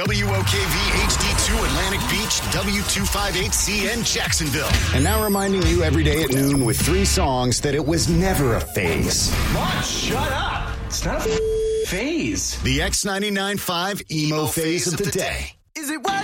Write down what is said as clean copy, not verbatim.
WOKV HD2 Atlantic Beach, W258CN Jacksonville. And now reminding you every day at noon with 3 songs that it was never a phase. What? Shut up. It's not a phase. The X99.5 emo phase of the day.